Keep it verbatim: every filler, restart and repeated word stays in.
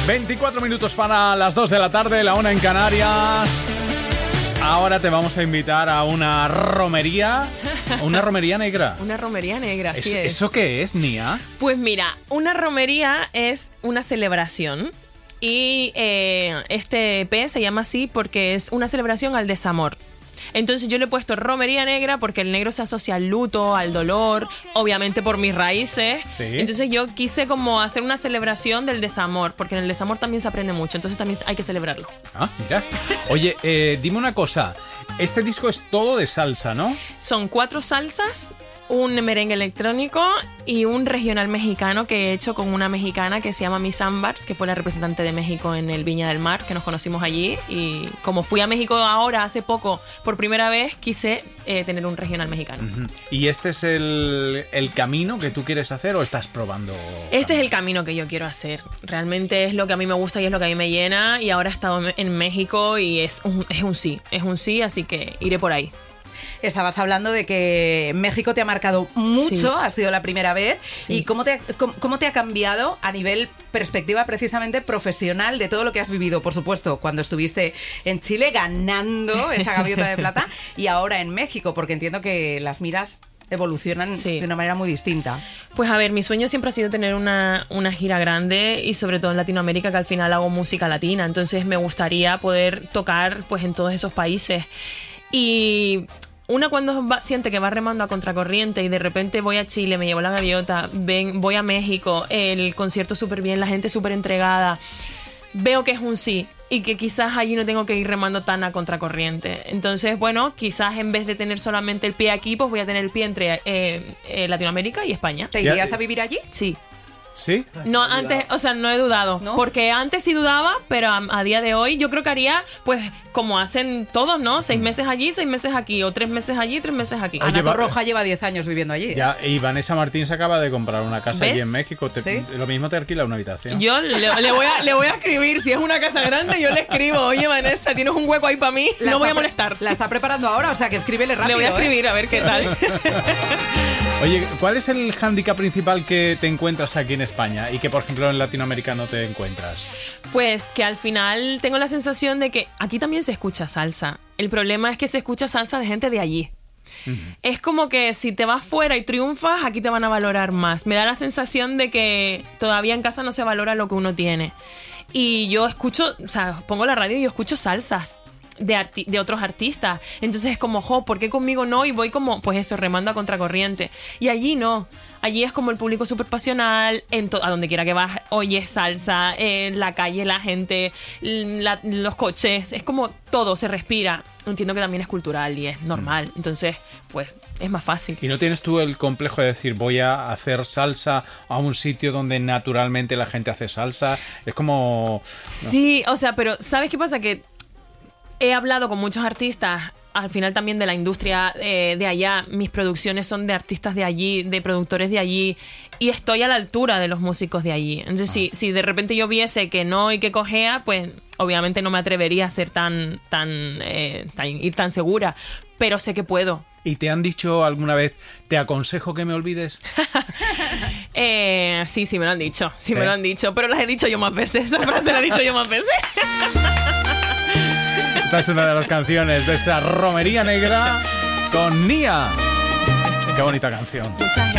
veinticuatro minutos para las dos de la tarde, la una en Canarias. Ahora te vamos a invitar a una romería, una romería negra. Una romería negra, así es. ¿Eso qué es, Nia? Pues mira, una romería es una celebración y eh, este E P se llama así porque es una celebración al desamor. Entonces yo le he puesto romería negra porque el negro se asocia al luto, al dolor, obviamente por mis raíces. Sí. Entonces yo quise como hacer una celebración del desamor, porque en el desamor también se aprende mucho, entonces también hay que celebrarlo. Ah, mira. Oye, eh, dime una cosa. Este disco es todo de salsa, ¿no? Son cuatro salsas, un merengue electrónico y un regional mexicano que he hecho con una mexicana que se llama Miss Ámbar, que fue la representante de México en el Viña del Mar, que nos conocimos allí. Y como fui a México ahora, hace poco, por primera vez, quise eh, tener un regional mexicano. Uh-huh. ¿Y este es el, el camino que tú quieres hacer o estás probando? Este es el camino que yo quiero hacer. Realmente es lo que a mí me gusta y es lo que a mí me llena. Y ahora he estado en México y es un, es un sí, es un sí, así que iré por ahí. Estabas hablando de que México te ha marcado mucho, sí. Ha sido la primera vez. Sí. ¿Y cómo te, ha, cómo, cómo te ha cambiado a nivel perspectiva precisamente profesional de todo lo que has vivido? Por supuesto, cuando estuviste en Chile ganando esa gaviota de plata y ahora en México, porque entiendo que las miras evolucionan sí. de una manera muy distinta. Pues a ver, mi sueño siempre ha sido tener una, una gira grande y sobre todo en Latinoamérica, que al final hago música latina, entonces me gustaría poder tocar pues en todos esos países. Y una cuando va, siente que va remando a contracorriente y de repente voy a Chile, me llevo la gaviota, ven, voy a México, el concierto súper bien, la gente súper entregada, veo que es un sí y que quizás allí no tengo que ir remando tan a contracorriente. Entonces, bueno, quizás en vez de tener solamente el pie aquí, pues voy a tener el pie entre eh, eh, Latinoamérica y España. ¿Te irías a vivir allí? Sí. ¿Sí? No, antes, o sea, no he dudado, ¿no? Porque antes sí dudaba, pero a, a día de hoy yo creo que haría, pues, como hacen todos, ¿no? Seis meses allí, seis meses aquí, o tres meses allí, tres meses aquí. Ana Torroja lleva diez años viviendo allí. Ya, y Vanessa Martín se acaba de comprar una casa ¿Ves? allí en México. Te, ¿Sí? Lo mismo te alquila una habitación. Yo le, le, voy a, le voy a escribir, si es una casa grande, yo le escribo, oye, Vanessa, ¿tienes un hueco ahí para mí? La no voy a molestar. La está preparando ahora, o sea, que escríbele rápido. Le voy a escribir, ¿eh? a ver qué tal. Oye, ¿cuál es el hándicap principal que te encuentras aquí en España y que, por ejemplo, en Latinoamérica no te encuentras? Pues que al final tengo la sensación de que aquí también se escucha salsa. El problema es que se escucha salsa de gente de allí. Uh-huh. Es como que si te vas fuera y triunfas, aquí te van a valorar más. Me da la sensación de que todavía en casa no se valora lo que uno tiene. Y yo escucho, o sea, pongo la radio y yo escucho salsas de, arti- de otros artistas. Entonces es como, jo, ¿por qué conmigo no? Y voy como, pues eso, remando a contracorriente. Y allí no. Allí es como el público súper pasional, en to- a donde quiera que vas, oyes salsa, en la calle, la gente, la, los coches, es como todo, se respira. Entiendo que también es cultural y es normal, entonces, pues, es más fácil. ¿Y no tienes tú el complejo de decir, voy a hacer salsa a un sitio donde naturalmente la gente hace salsa? Es como... Sí, no. O sea, pero ¿sabes qué pasa? Que he hablado con muchos artistas, al final también de la industria eh, de allá. Mis producciones son de artistas de allí, de productores de allí, y estoy a la altura de los músicos de allí. Entonces, ah. si, si de repente yo viese que no y que cojea, pues obviamente no me atrevería a ser tan, tan, eh, tan ir tan segura, pero sé que puedo. ¿Y te han dicho alguna vez, te aconsejo que me olvides? eh, sí, sí me lo han dicho, sí, sí me lo han dicho, pero las he dicho yo más veces, esa frase la he dicho yo más veces. Esta es una de las canciones de esa romería negra con Nia. Qué bonita canción. Muchas gracias.